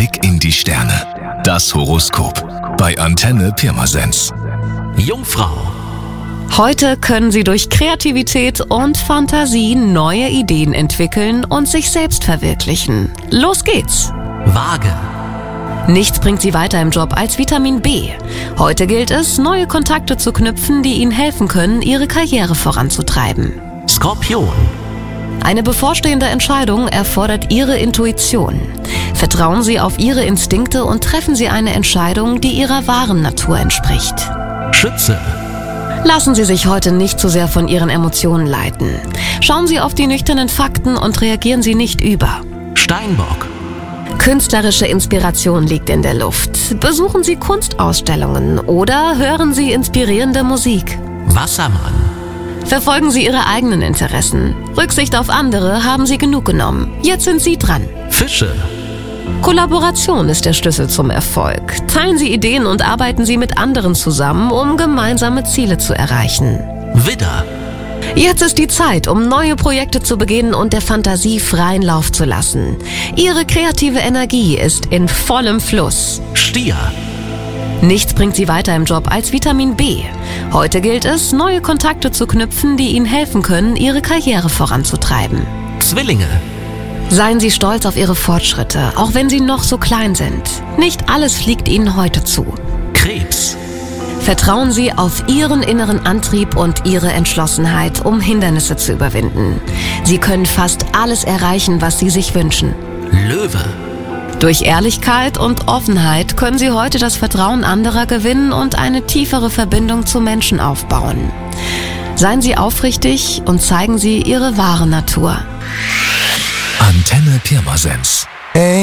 Blick in die Sterne. Das Horoskop bei Antenne Pirmasens. Jungfrau. Heute können Sie durch Kreativität und Fantasie neue Ideen entwickeln und sich selbst verwirklichen. Los geht's! Waage. Nichts bringt Sie weiter im Job als Vitamin B. Heute gilt es, neue Kontakte zu knüpfen, die Ihnen helfen können, Ihre Karriere voranzutreiben. Skorpion. Eine bevorstehende Entscheidung erfordert Ihre Intuition. Vertrauen Sie auf Ihre Instinkte und treffen Sie eine Entscheidung, die Ihrer wahren Natur entspricht. Schütze. Lassen Sie sich heute nicht zu sehr von Ihren Emotionen leiten. Schauen Sie auf die nüchternen Fakten und reagieren Sie nicht über. Steinbock. Künstlerische Inspiration liegt in der Luft. Besuchen Sie Kunstausstellungen oder hören Sie inspirierende Musik. Wassermann. Verfolgen Sie Ihre eigenen Interessen. Rücksicht auf andere haben Sie genug genommen. Jetzt sind Sie dran. Fische. Kollaboration ist der Schlüssel zum Erfolg. Teilen Sie Ideen und arbeiten Sie mit anderen zusammen, um gemeinsame Ziele zu erreichen. Widder. Jetzt ist die Zeit, um neue Projekte zu beginnen und der Fantasie freien Lauf zu lassen. Ihre kreative Energie ist in vollem Fluss. Stier. Nichts bringt Sie weiter im Job als Vitamin B. Heute gilt es, neue Kontakte zu knüpfen, die Ihnen helfen können, Ihre Karriere voranzutreiben. Zwillinge. Seien Sie stolz auf Ihre Fortschritte, auch wenn sie noch so klein sind. Nicht alles fliegt Ihnen heute zu. Krebs. Vertrauen Sie auf Ihren inneren Antrieb und Ihre Entschlossenheit, um Hindernisse zu überwinden. Sie können fast alles erreichen, was Sie sich wünschen. Löwe. Durch Ehrlichkeit und Offenheit können Sie heute das Vertrauen anderer gewinnen und eine tiefere Verbindung zu Menschen aufbauen. Seien Sie aufrichtig und zeigen Sie Ihre wahre Natur. Antenne Pirmasens.